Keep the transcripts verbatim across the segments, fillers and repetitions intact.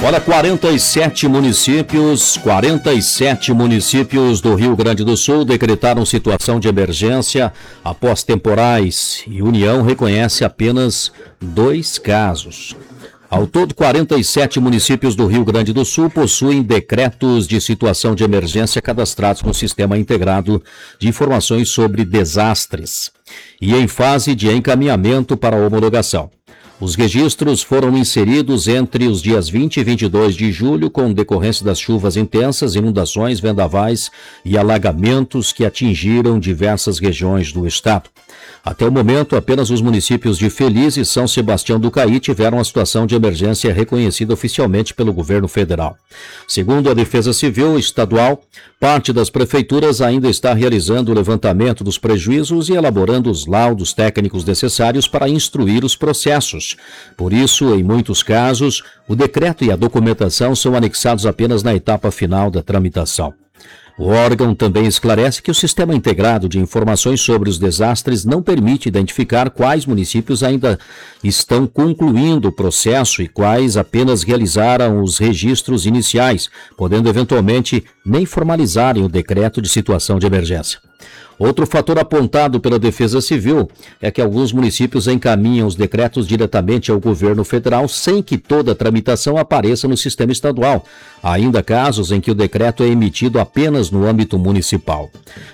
Olha, quarenta e sete municípios, quarenta e sete municípios do Rio Grande do Sul decretaram situação de emergência após temporais e União reconhece apenas dois casos. Ao todo, quarenta e sete municípios do Rio Grande do Sul possuem decretos de situação de emergência cadastrados no Sistema Integrado de Informações sobre Desastres e em fase de encaminhamento para homologação. Os registros foram inseridos entre os dias vinte e vinte e dois de julho, com decorrência das chuvas intensas, inundações, vendavais e alagamentos que atingiram diversas regiões do estado. Até o momento, apenas os municípios de Feliz e São Sebastião do Caí tiveram a situação de emergência reconhecida oficialmente pelo governo federal. Segundo a Defesa Civil Estadual, parte das prefeituras ainda está realizando o levantamento dos prejuízos e elaborando os laudos técnicos necessários para instruir os processos. Por isso, em muitos casos, o decreto e a documentação são anexados apenas na etapa final da tramitação. O órgão também esclarece que o Sistema Integrado de Informações sobre os Desastres não permite identificar quais municípios ainda estão concluindo o processo e quais apenas realizaram os registros iniciais, podendo eventualmente nem formalizarem o decreto de situação de emergência. Outro fator apontado pela Defesa Civil é que alguns municípios encaminham os decretos diretamente ao governo federal sem que toda a tramitação apareça no sistema estadual. Há ainda casos em que o decreto é emitido apenas no âmbito municipal.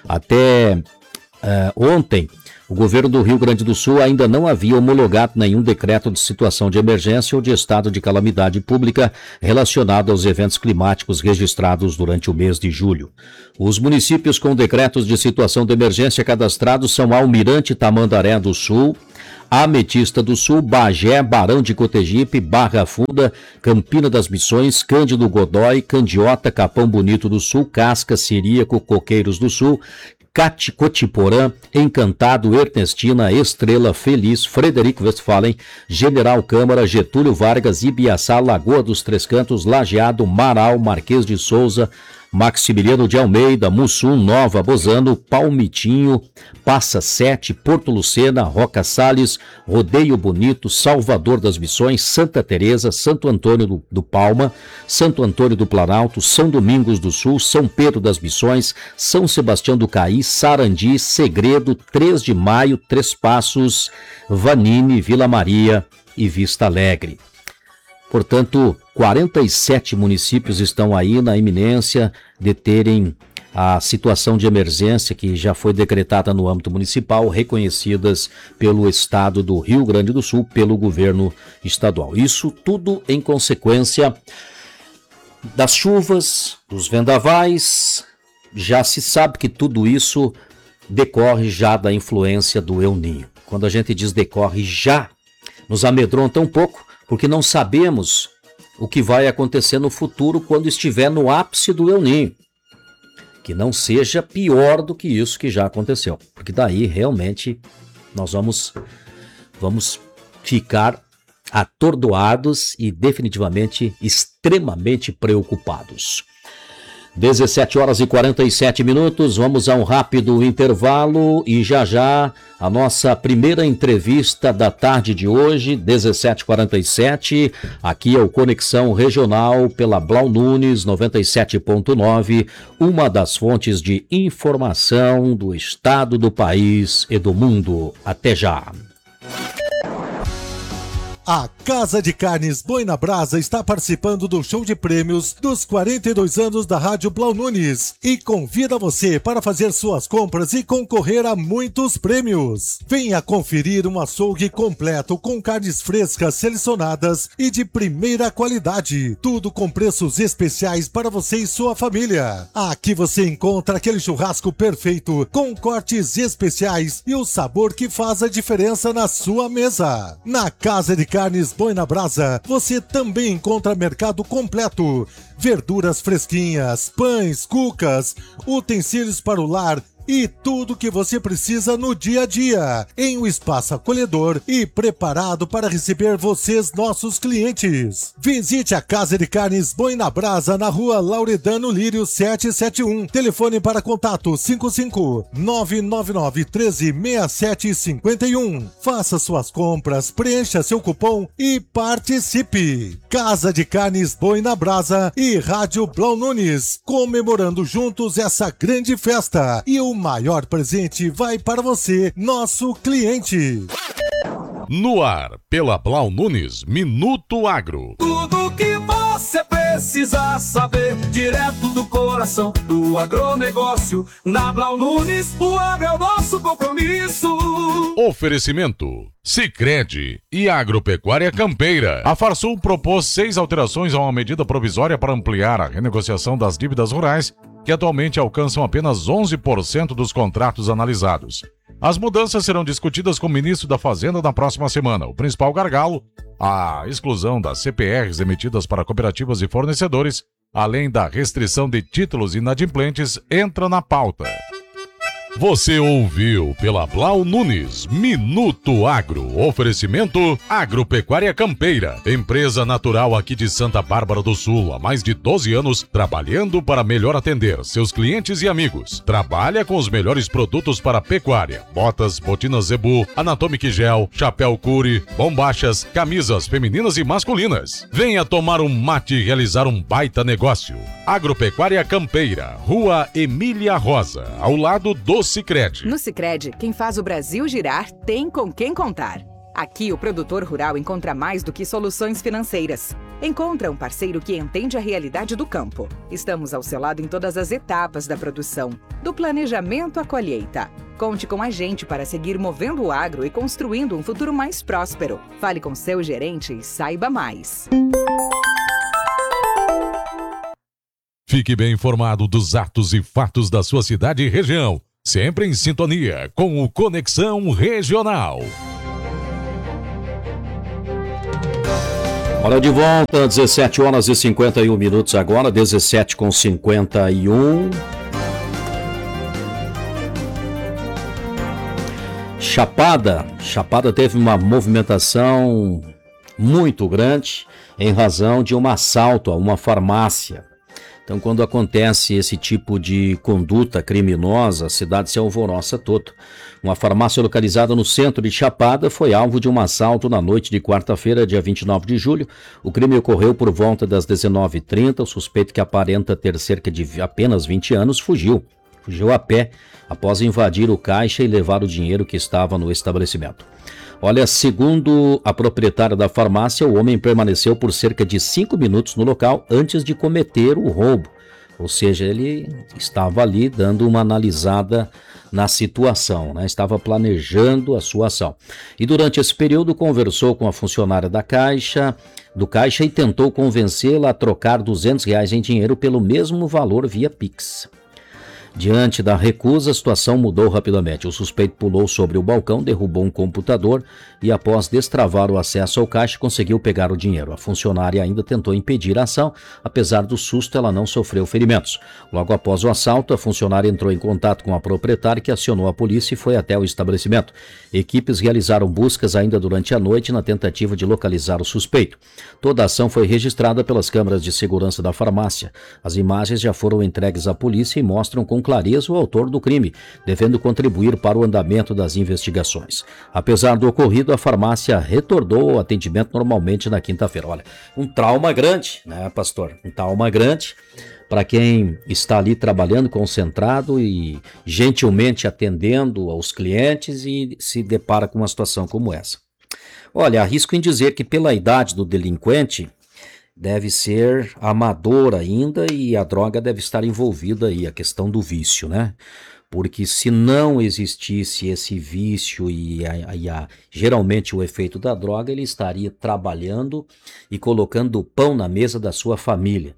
Até uh, ontem, o governo do Rio Grande do Sul ainda não havia homologado nenhum decreto de situação de emergência ou de estado de calamidade pública relacionado aos eventos climáticos registrados durante o mês de julho. Os municípios com decretos de situação de emergência cadastrados são Almirante Tamandaré do Sul, Ametista do Sul, Bagé, Barão de Cotegipe, Barra Funda, Campina das Missões, Cândido Godói, Candiota, Capão Bonito do Sul, Casca, Ciríaco, Coqueiros do Sul, Cotiporã, Encantado, Ernestina, Estrela, Feliz, Frederico Westphalen, General Câmara, Getúlio Vargas, Ibiaçá, Lagoa dos Três Cantos, Lajeado, Marau, Marquês de Souza, Maximiliano de Almeida, Mussum, Nova Bozano, Palmitinho, Passa Sete, Porto Lucena, Roca Salles, Rodeio Bonito, Salvador das Missões, Santa Teresa, Santo Antônio do, do Palma, Santo Antônio do Planalto, São Domingos do Sul, São Pedro das Missões, São Sebastião do Caí, Sarandi, Segredo, três de Maio, Três Passos, Vanini, Vila Maria e Vista Alegre. Portanto, quarenta e sete municípios estão aí na iminência de terem a situação de emergência que já foi decretada no âmbito municipal, reconhecidas pelo estado do Rio Grande do Sul, pelo governo estadual. Isso tudo em consequência das chuvas, dos vendavais. Já se sabe que tudo isso decorre já da influência do El Niño. Quando a gente diz decorre já, nos amedronta um pouco, porque não sabemos o que vai acontecer no futuro quando estiver no ápice do El Niño. Que não seja pior do que isso que já aconteceu, porque daí realmente nós vamos, vamos ficar atordoados e definitivamente extremamente preocupados. dezessete horas e quarenta e sete minutos, vamos a um rápido intervalo e já já a nossa primeira entrevista da tarde de hoje, dezessete e quarenta e sete, aqui é o Conexão Regional pela Blau Nunes noventa e sete ponto nove, uma das fontes de informação do estado, do país e do mundo. Até já! A Casa de Carnes Boi na Brasa está participando do show de prêmios dos quarenta e dois anos da Rádio Blau Nunes e convida você para fazer suas compras e concorrer a muitos prêmios. Venha conferir um açougue completo com carnes frescas selecionadas e de primeira qualidade. Tudo com preços especiais para você e sua família. Aqui você encontra aquele churrasco perfeito com cortes especiais e o sabor que faz a diferença na sua mesa. Na Casa de Carnes Boi na Brasa, você também encontra mercado completo, verduras fresquinhas, pães, cucas, utensílios para o lar e tudo que você precisa no dia a dia, em um espaço acolhedor e preparado para receber vocês, nossos clientes. Visite a Casa de Carnes Boi na Brasa, na rua Lauredano Lírio setecentos e setenta e um. Telefone para contato cinco cinco nove nove nove um três seis sete cinco um. Faça suas compras, preencha seu cupom e participe. Casa de Carnes Boi na Brasa e Rádio Blau Nunes, comemorando juntos essa grande festa. E o maior presente vai para você, nosso cliente. No ar, pela Blau Nunes, Minuto Agro. Tudo que você precisa saber, direto do coração do agronegócio. Na Blau Nunes, o agro é o nosso compromisso. Oferecimento: Sicredi e Agropecuária Campeira. A Farsul propôs seis alterações a uma medida provisória para ampliar a renegociação das dívidas rurais, que atualmente alcançam apenas onze por cento dos contratos analisados. As mudanças serão discutidas com o ministro da Fazenda na próxima semana. O principal gargalo, a exclusão das C P Rs emitidas para cooperativas e fornecedores, além da restrição de títulos inadimplentes, entra na pauta. Você ouviu pela Blau Nunes, Minuto Agro. Oferecimento Agropecuária Campeira, empresa natural aqui de Santa Bárbara do Sul, há mais de doze anos, trabalhando para melhor atender seus clientes e amigos. Trabalha com os melhores produtos para pecuária: botas, botinas Zebu, Anatomic Gel, chapéu Curi, bombachas, camisas femininas e masculinas. Venha tomar um mate e realizar um baita negócio. Agropecuária Campeira, Rua Emília Rosa, ao lado do Sicredi. No Sicredi, quem faz o Brasil girar tem com quem contar. Aqui o produtor rural encontra mais do que soluções financeiras. Encontra um parceiro que entende a realidade do campo. Estamos ao seu lado em todas as etapas da produção, do planejamento à colheita. Conte com a gente para seguir movendo o agro e construindo um futuro mais próspero. Fale com seu gerente e saiba mais. Fique bem informado dos atos e fatos da sua cidade e região. Sempre em sintonia com o Conexão Regional. Hora de volta, dezessete horas e cinquenta e um minutos agora, dezessete com cinquenta e um. Chapada, Chapada teve uma movimentação muito grande em razão de um assalto a uma farmácia. Então, quando acontece esse tipo de conduta criminosa, a cidade se alvoroça toda. Uma farmácia localizada no centro de Chapada foi alvo de um assalto na noite de quarta-feira, dia vinte e nove de julho. O crime ocorreu por volta das dezenove e trinta. O suspeito, que aparenta ter cerca de apenas vinte anos, fugiu. Fugiu a pé após invadir o caixa e levar o dinheiro que estava no estabelecimento. Olha, segundo a proprietária da farmácia, o homem permaneceu por cerca de cinco minutos no local antes de cometer o roubo. Ou seja, ele estava ali dando uma analisada na situação, né? Estava planejando a sua ação. E durante esse período conversou com a funcionária da caixa, do caixa e tentou convencê-la a trocar duzentos reais em dinheiro pelo mesmo valor via Pix. Diante da recusa, a situação mudou rapidamente. O suspeito pulou sobre o balcão, derrubou um computador e, após destravar o acesso ao caixa, conseguiu pegar o dinheiro. A funcionária ainda tentou impedir a ação. Apesar do susto, ela não sofreu ferimentos. Logo após o assalto, a funcionária entrou em contato com a proprietária, que acionou a polícia e foi até o estabelecimento. Equipes realizaram buscas ainda durante a noite na tentativa de localizar o suspeito. Toda a ação foi registrada pelas câmeras de segurança da farmácia. As imagens já foram entregues à polícia e mostram com clareza o autor do crime, devendo contribuir para o andamento das investigações. Apesar do ocorrido, a farmácia retornou ao atendimento normalmente na quinta-feira. Olha, um trauma grande, né, pastor? Um trauma grande para quem está ali trabalhando concentrado e gentilmente atendendo aos clientes e se depara com uma situação como essa. Olha, arrisco em dizer que pela idade do delinquente, deve ser amador ainda e a droga deve estar envolvida aí, a questão do vício, né? Porque se não existisse esse vício e, a, e a, geralmente o efeito da droga, ele estaria trabalhando e colocando o pão na mesa da sua família,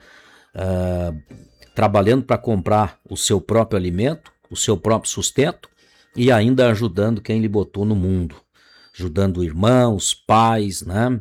uh, trabalhando para comprar o seu próprio alimento, o seu próprio sustento e ainda ajudando quem lhe botou no mundo, ajudando irmãos, pais, né?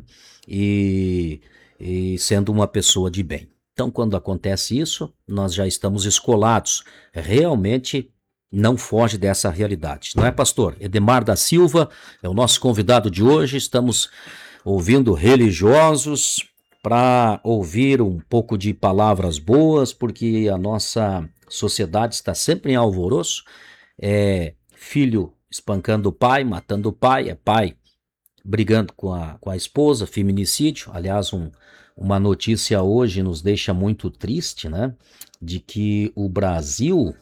E... e sendo uma pessoa de bem. Então, quando acontece isso, nós já estamos escolados. Realmente não foge dessa realidade. Não é, pastor? Edemar da Silva é o nosso convidado de hoje. Estamos ouvindo religiosos para ouvir um pouco de palavras boas, porque a nossa sociedade está sempre em alvoroço. É filho espancando o pai, matando o pai, é pai brigando com a, com a esposa, feminicídio. Aliás, um, uma notícia hoje nos deixa muito triste, né? De que o Brasil,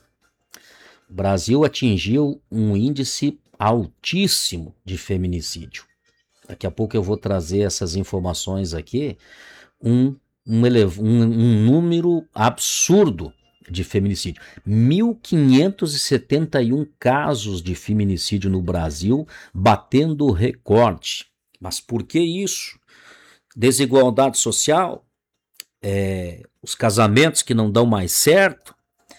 o Brasil atingiu um índice altíssimo de feminicídio. Daqui a pouco eu vou trazer essas informações aqui. Um, um, um, um número absurdo de feminicídio. mil quinhentos e setenta e um casos de feminicídio no Brasil, batendo o recorde. Mas por que isso? Desigualdade social, é, os casamentos que não dão mais certo,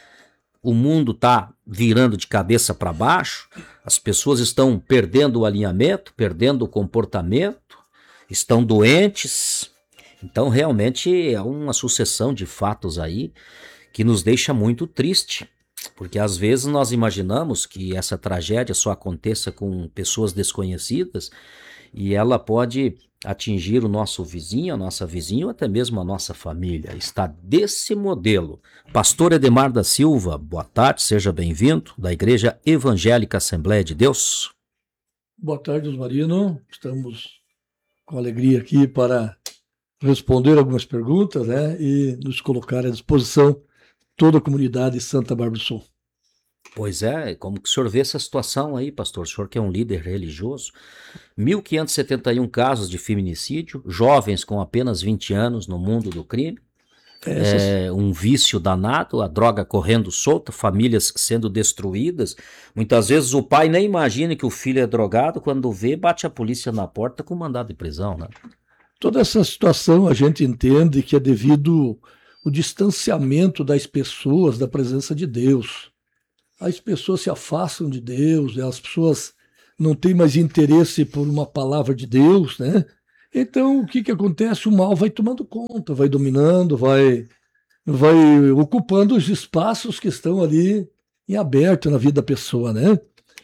o mundo está virando de cabeça para baixo, as pessoas estão perdendo o alinhamento, perdendo o comportamento, estão doentes. Então realmente é uma sucessão de fatos aí que nos deixa muito triste, porque às vezes nós imaginamos que essa tragédia só aconteça com pessoas desconhecidas e ela pode atingir o nosso vizinho, a nossa vizinha ou até mesmo a nossa família. Está desse modelo. Pastor Edemar da Silva, boa tarde, seja bem-vindo, da Igreja Evangélica Assembleia de Deus. Boa tarde, Osmarino. Estamos com alegria aqui para responder algumas perguntas, né, e nos colocar à disposição toda a comunidade de Santa Bárbara do Sul. Pois é, como que o senhor vê essa situação aí, pastor? O senhor que é um líder religioso. mil quinhentos e setenta e um casos de feminicídio, jovens com apenas vinte anos no mundo do crime. Essas... É um vício danado, a droga correndo solta, famílias sendo destruídas. Muitas vezes o pai nem imagina que o filho é drogado, quando vê, bate a polícia na porta com mandado de prisão, né? Toda essa situação a gente entende que é devido o distanciamento das pessoas da presença de Deus. As pessoas se afastam de Deus, as pessoas não têm mais interesse por uma palavra de Deus, né? Então, o que que acontece? O mal vai tomando conta, vai dominando, vai, vai ocupando os espaços que estão ali em aberto na vida da pessoa, né?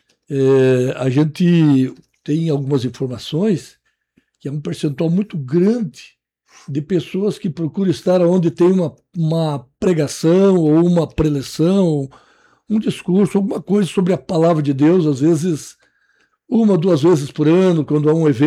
É, a gente tem algumas informações que é um percentual muito grande de pessoas que procuram estar onde tem uma, uma pregação ou uma preleção, um discurso, alguma coisa sobre a palavra de Deus, às vezes uma, duas vezes por ano, quando há um evento